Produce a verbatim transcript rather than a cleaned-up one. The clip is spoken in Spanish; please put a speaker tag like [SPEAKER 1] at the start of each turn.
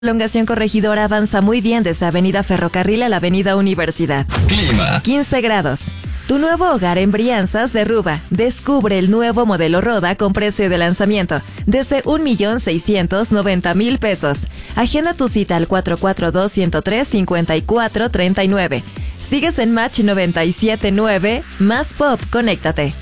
[SPEAKER 1] Prolongación Corregidora avanza muy bien desde Avenida Ferrocarril a la Avenida Universidad.
[SPEAKER 2] Clima.
[SPEAKER 1] quince grados. Tu nuevo hogar en Brianzas de Ruba. Descubre el nuevo modelo Roda con precio de lanzamiento desde un millón seiscientos noventa mil pesos. Agenda tu cita al cuatro cuatro dos, uno cero tres, cinco cuatro tres nueve. Sigues en Match noventa y siete punto nueve, más Pop, conéctate.